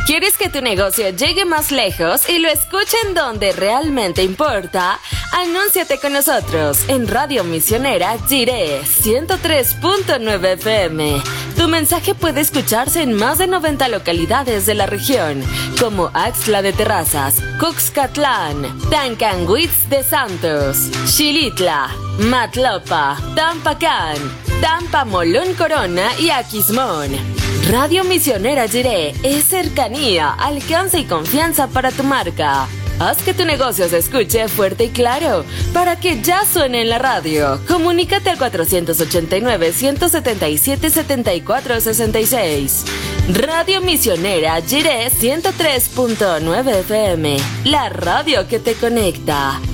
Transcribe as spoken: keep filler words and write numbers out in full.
¿Quieres que tu negocio llegue más lejos y lo escuchen donde realmente importa? Anúnciate con nosotros en Radio Misionera Jiré ciento tres punto nueve F M. Tu mensaje puede escucharse en más de noventa localidades de la región, como Axtla de Terrazas, Cuxcatlán, Tancanwitz de Santos, Xilitla, Matlopa, Tampacán, Tampa, Molón Corona y Aquismón. Radio Misionera Jiré es cercanía, alcance y confianza para tu marca. Haz que tu negocio se escuche fuerte y claro para que ya suene en la radio. Comunícate al cuatro ocho nueve, uno siete siete, siete cuatro seis seis. Radio Misionera Jiré ciento tres punto nueve F M, la radio que te conecta.